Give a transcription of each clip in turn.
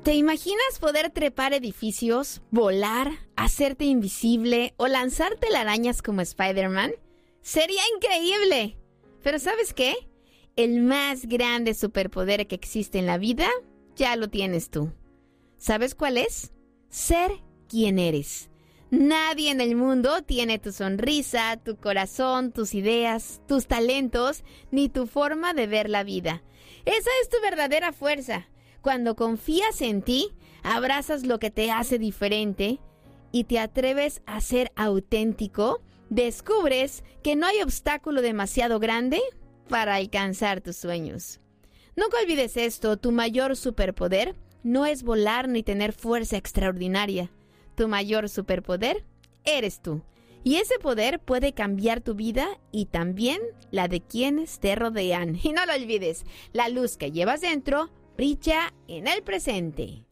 ¿Te imaginas poder trepar edificios, volar, hacerte invisible o lanzar telarañas como Spider-Man? ¡Sería increíble! Pero ¿sabes qué? El más grande superpoder que existe en la vida, ya lo tienes tú. ¿Sabes cuál es? Ser quien eres. Nadie en el mundo tiene tu sonrisa, tu corazón, tus ideas, tus talentos, ni tu forma de ver la vida. Esa es tu verdadera fuerza. Cuando confías en ti, abrazas lo que te hace diferente y te atreves a ser auténtico, descubres que no hay obstáculo demasiado grande para alcanzar tus sueños. Nunca olvides esto, tu mayor superpoder no es volar ni tener fuerza extraordinaria. Tu mayor superpoder eres tú. Y ese poder puede cambiar tu vida y también la de quienes te rodean. Y no lo olvides, la luz que llevas dentro brilla en el presente.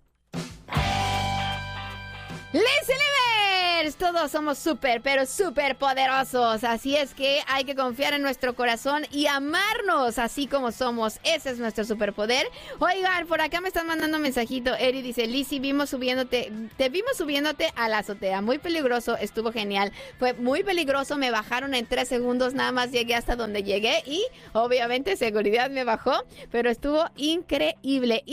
¡Listen, Livers! Todos somos pero súper poderosos. Así es que hay que confiar en nuestro corazón y amarnos así como somos. Ese es nuestro superpoder. Oigan, por acá me están mandando un mensajito. Eri dice, Lizzy, te vimos subiéndote a la azotea. Muy peligroso, estuvo genial. Fue muy peligroso, me bajaron en 3 segundos. Nada más llegué hasta donde llegué y obviamente seguridad me bajó. Pero estuvo increíble.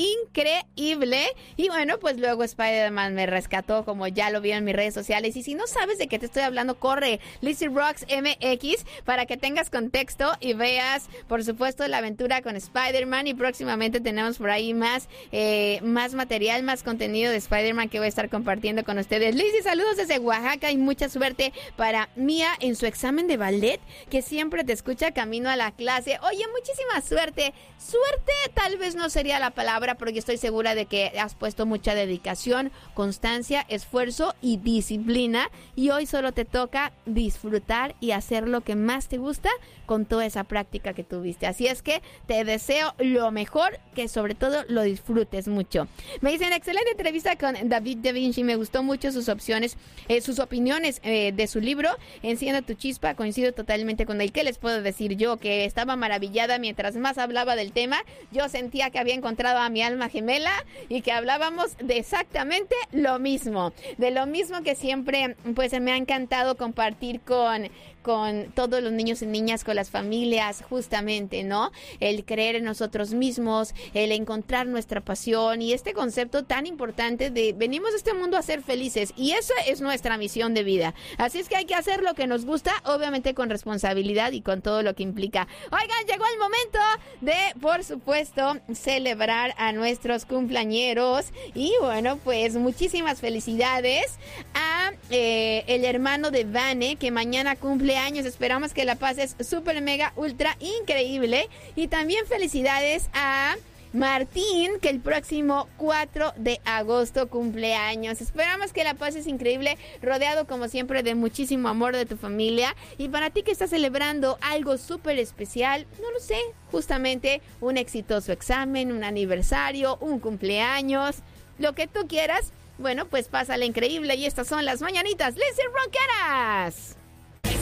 Y bueno, pues luego Spider-Man me rescató, como ya lo vi en mis redes sociales. Y si no sabes de qué te estoy hablando, corre Lizzy Rocks MX para que tengas contexto y veas, por supuesto, la aventura con Spider-Man. Y próximamente tenemos por ahí más material, más contenido de Spider-Man que voy a estar compartiendo con ustedes. Lizzy, saludos desde Oaxaca y mucha suerte para Mía en su examen de ballet, que siempre te escucha camino a la clase. Oye, muchísima suerte. Suerte tal vez no sería la palabra, porque estoy segura de que has puesto mucha dedicación, constancia, esfuerzo y disciplina, y hoy solo te toca disfrutar y hacer lo que más te gusta con toda esa práctica que tuviste. Así es que te deseo lo mejor, que sobre todo lo disfrutes mucho. Me dicen, excelente entrevista con David Da Vinci, me gustó mucho sus opiniones de su libro Encienda tu chispa, coincido totalmente con él. ¿Qué les puedo decir yo? Que estaba maravillada mientras más hablaba del tema. Yo sentía que había encontrado a mi alma gemela y que hablábamos de exactamente lo mismo. De lo mismo que siempre pues me ha encantado compartir con todos los niños y niñas, con las familias, justamente, ¿no? El creer en nosotros mismos, el encontrar nuestra pasión y este concepto tan importante de venimos a este mundo a ser felices, y esa es nuestra misión de vida. Así es que hay que hacer lo que nos gusta, obviamente con responsabilidad y con todo lo que implica. Oigan, llegó el momento de, por supuesto, celebrar a nuestros cumpleañeros, y bueno, pues muchísimas felicidades a el hermano de Vane, que mañana cumple años. Esperamos que la pases súper mega ultra increíble, y también felicidades a Martín, que el próximo 4 de agosto cumple años. Esperamos que la pases increíble, rodeado como siempre de muchísimo amor de tu familia. Y para ti que estás celebrando algo súper especial, no lo sé, justamente un exitoso examen, un aniversario, un cumpleaños, lo que tú quieras, bueno, pues pásala increíble. Y estas son las mañanitas Lizzy Rockeras.